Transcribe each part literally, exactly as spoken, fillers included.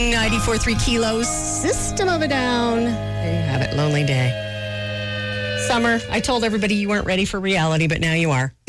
ninety-four point three kilos, System of a Down. There you have it, Lonely Day. Summer, I told everybody you weren't ready for reality, but now you are.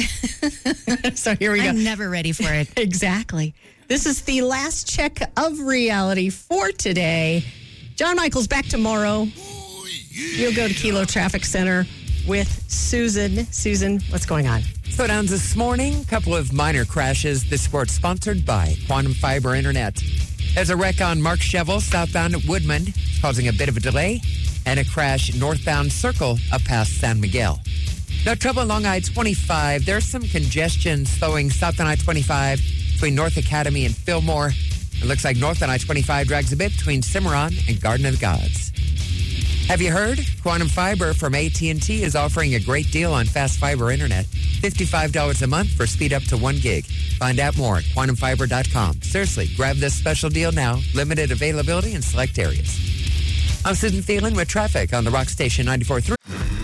So here we go. I'm never ready for it. Exactly. This is the last check of reality for today. John Michael's back tomorrow. Oh, yeah. You'll go to Kilo Traffic Center with Susan. Susan, what's going on? Slowdowns this morning, a couple of minor crashes. This report sponsored by Quantum Fiber Internet. There's a wreck on Mark Shevel southbound at Woodman, causing a bit of a delay, and a crash northbound Circle up past San Miguel. No trouble along I twenty-five. There's some congestion slowing southbound I twenty-five between North Academy and Fillmore. It looks like northbound I twenty-five drags a bit between Cimarron and Garden of the Gods. Have you heard? Quantum Fiber from A T and T is offering a great deal on fast fiber internet. fifty-five dollars a month for speed up to one gig. Find out more at quantum fiber dot com. Seriously, grab this special deal now. Limited availability in select areas. I'm Susan Thielen with traffic on the Rock Station ninety-four point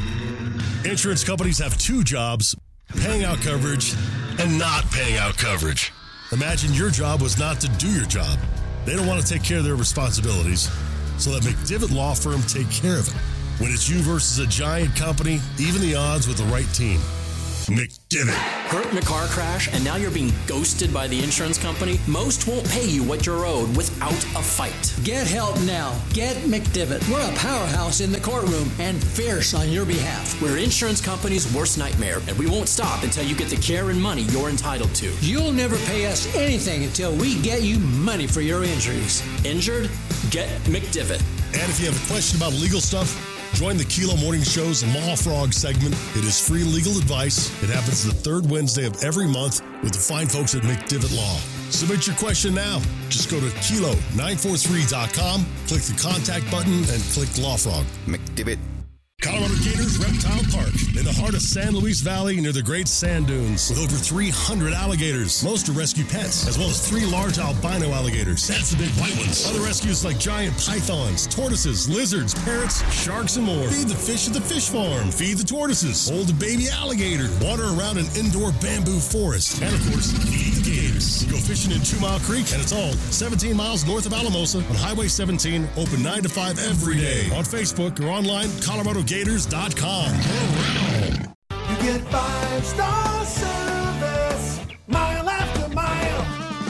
three. Insurance companies have two jobs, paying out coverage and not paying out coverage. Imagine your job was not to do your job. They don't want to take care of their responsibilities, so let McDivitt Law Firm take care of it. When it's you versus a giant company, even the odds with the right team. McDivitt. Hurt in a car crash and now you're being ghosted by the insurance company? Most won't pay you what you're owed without a fight. Get help now. Get McDivitt. We're a powerhouse in the courtroom and fierce on your behalf. We're insurance company's worst nightmare, and we won't stop until you get the care and money you're entitled to. You'll never pay us anything until we get you money for your injuries. Injured? Get McDivitt. And if you have a question about legal stuff, join the Kilo Morning Show's Law Frog segment. It is free legal advice. It happens the third Wednesday of every month with the fine folks at McDivitt Law. Submit your question now. Just go to kilo nine four three dot com, click the contact button, and click Law Frog. McDivitt. Colorado Gators Reptile Park in the heart of San Luis Valley near the Great Sand Dunes with over three hundred alligators. Most are rescue pets, as well as three large albino alligators. That's the big white ones. Other rescues like giant pythons, tortoises, lizards, parrots, sharks, and more. Feed the fish at the fish farm. Feed the tortoises. Hold a baby alligator. Water around an indoor bamboo forest. And, of course, feed the gators. Go fishing in Two Mile Creek, and it's all seventeen miles north of Alamosa on Highway seventeen, open nine to five every day. On Facebook or online, Colorado Gators dot com. You get five-star service, mile after mile.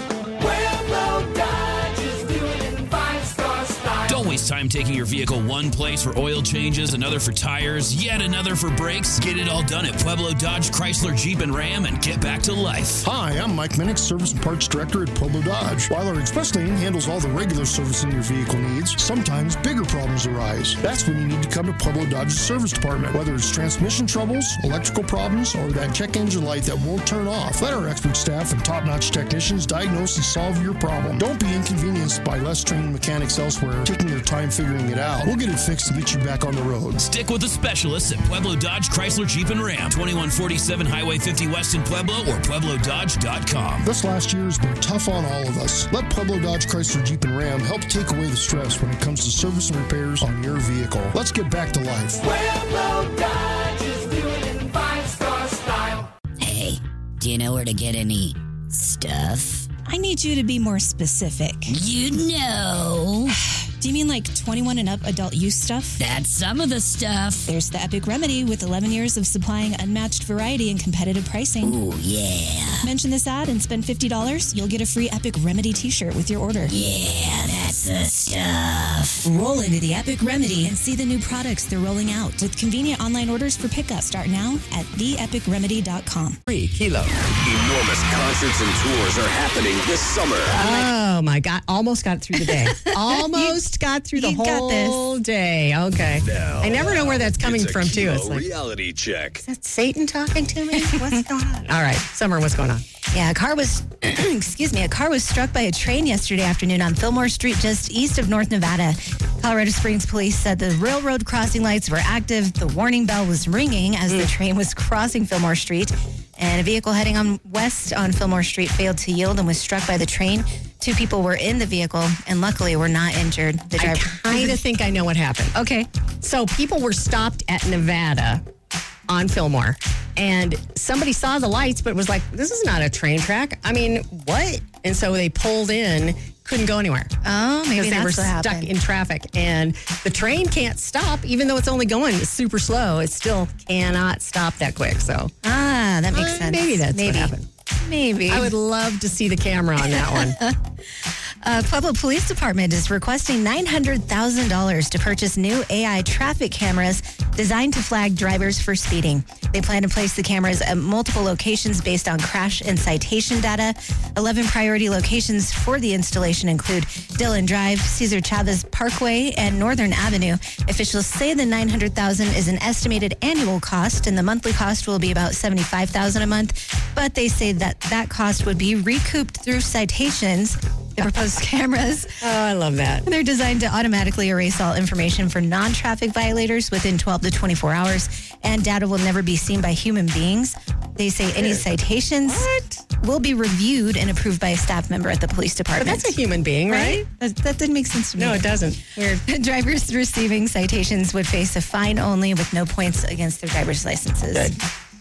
Pueblo Dodge is doing it in five-star style. Don't waste time taking your vehicle one place for oil changes, another for tires, yet another for brakes. Get it all done at Pueblo Dodge, Chrysler, Jeep, and Ram and get back to life. Hi, I'm Mike Minnick, Service and Parts Director at Pueblo Dodge. While our express lane handles all the regular servicing your vehicle needs, sometimes bigger problems arise. That's when you need to come to Pueblo Dodge's service department. Whether it's transmission troubles, electrical problems, or that check engine light that won't turn off, let our expert staff and top-notch technicians diagnose and solve your problem. Don't be inconvenienced by less trained mechanics elsewhere taking their time figuring it out. We'll get it fixed and get you back on the road. Stick with the specialists at Pueblo Dodge, Chrysler, Jeep, and Ram. twenty-one forty-seven Highway fifty West in Pueblo or pueblo dodge dot com. This last year has been tough on all of us. Let Pueblo Dodge, Chrysler, Jeep, and Ram help take away the stress when it comes to service and repairs on your vehicle. Let's get back to life. Pueblo Dodge is doing it in five-star style. Hey, do you know where to get any stuff? I need you to be more specific. You know. Do you mean like twenty-one and up adult use stuff? That's some of the stuff. There's the Epic Remedy with eleven years of supplying unmatched variety and competitive pricing. Ooh, yeah. Mention this ad and spend fifty dollars. You'll get a free Epic Remedy t-shirt with your order. Yeah, that's the stuff. Roll into the Epic Remedy and see the new products they're rolling out with convenient online orders for pickup. Start now at the epic remedy dot com. Free Kilo. Enormous concerts and tours are happening this summer. Oh, my God. Almost got through the day. Almost got through the You got whole this. day. Okay. Now, I never know where that's coming it's a from, too. Kilo It's like, reality check. is that Satan talking to me? What's going on? All right. Summer, what's going on? Yeah, a car was, excuse me, a car was struck by a train yesterday afternoon on Fillmore Street, just east of North Nevada. Colorado Springs police said the railroad crossing lights were active. The warning bell was ringing as the train was crossing Fillmore Street. And a vehicle heading on west on Fillmore Street failed to yield and was struck by the train. Two people were in the vehicle and luckily were not injured. The driver I kind of think I know what happened. Okay. So people were stopped at Nevada on Fillmore, and somebody saw the lights but was like, this is not a train track. I mean, what? And so they pulled in, couldn't go anywhere. Oh, maybe because they that's were what stuck happened. in traffic. And the train can't stop, even though it's only going super slow. It still cannot stop that quick. So Ah, that makes uh, sense. maybe that's maybe. what happened. Maybe. I would love to see the camera on that one. Uh, Pueblo Police Department is requesting nine hundred thousand dollars to purchase new A I traffic cameras designed to flag drivers for speeding. They plan to place the cameras at multiple locations based on crash and citation data. eleven priority locations for the installation include Dillon Drive, Cesar Chavez Parkway, and Northern Avenue. Officials say the nine hundred thousand dollars is an estimated annual cost, and the monthly cost will be about seventy-five thousand dollars a month. But they say that that cost would be recouped through citations. The proposed cameras. Oh, I love that. They're designed to automatically erase all information for non-traffic violators within twelve to twenty-four hours, and data will never be seen by human beings. They say any citations What? will be reviewed and approved by a staff member at the police But department. that's a human being, right? That, that didn't make sense to me. No, it doesn't. Weird. Drivers receiving citations would face a fine only with no points against their driver's licenses. Good.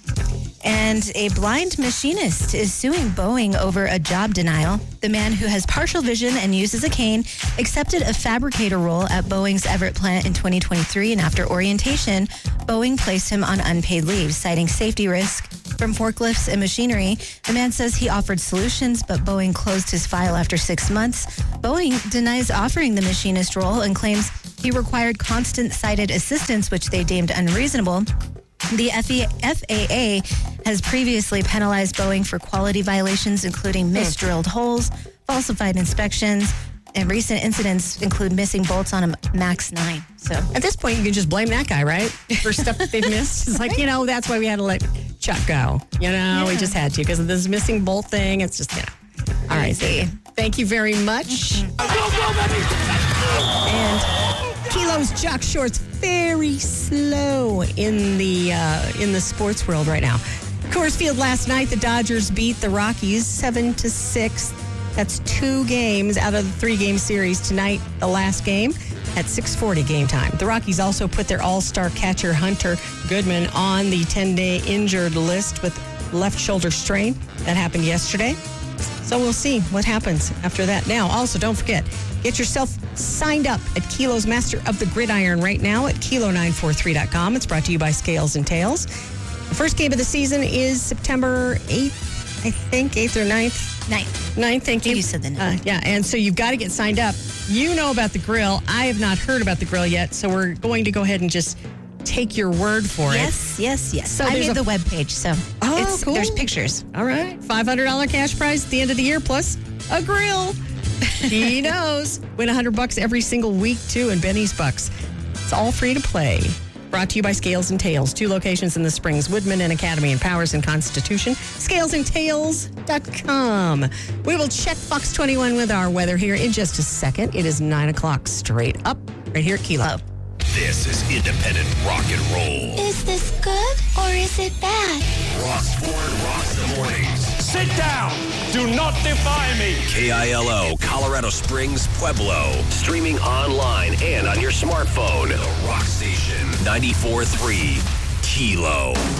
And a blind machinist is suing Boeing over a job denial. The man, who has partial vision and uses a cane, accepted a fabricator role at Boeing's Everett plant in twenty twenty-three, and after orientation, Boeing placed him on unpaid leave, citing safety risk from forklifts and machinery. The man says he offered solutions, but Boeing closed his file after six months. Boeing denies offering the machinist role and claims he required constant sighted assistance, which they deemed unreasonable. The F A A has previously penalized Boeing for quality violations, including misdrilled holes, falsified inspections, and recent incidents include missing bolts on a Max nine. So At this point, you can just blame that guy, right? For stuff that they've missed. It's like, you know, that's why we had to let Chuck go. You know, we Yeah. just had to because of this missing bolt thing. It's just, you know. All right, Ziggy. Thank you very much. And Kilo's jock shorts very slow in the uh, in the sports world right now. Coors Field last night, the Dodgers beat the Rockies seven to six. That's two games out of the three-game series tonight. The last game at six forty game time. The Rockies also put their all-star catcher Hunter Goodman on the ten-day injured list with left shoulder strain. That happened yesterday. So we'll see what happens after that. Now, also, don't forget, get yourself signed up at Kilo's Master of the Gridiron right now at kilo nine four three dot com. It's brought to you by Scales and Tails. The first game of the season is September eighth, I think, eighth or ninth. ninth. ninth, thank you. You said the ninth. Uh, yeah, and so you've got to get signed up. You know about the grill. I have not heard about the grill yet, so we're going to go ahead and just take your word for it. Yes, yes, yes. So I there's made a- the webpage, so Oh, it's, cool. there's pictures. All right. five hundred dollars cash prize at the end of the year plus a grill. He knows. Win one hundred bucks every single week, too, in Benny's Bucks. It's all free to play. Brought to you by Scales and Tails. Two locations in the Springs, Woodman and Academy and Powers and Constitution. scales and tails dot com. We will check Fox twenty-one with our weather here in just a second. It is nine o'clock straight up right here at Kilo. This is independent rock and roll. Is this good or is it bad? Ross Ford rocks the mornings. Sit down. Do not defy me. K I L O, Colorado Springs, Pueblo. Streaming online and on your smartphone. The Rock Station. ninety-four point three Kilo.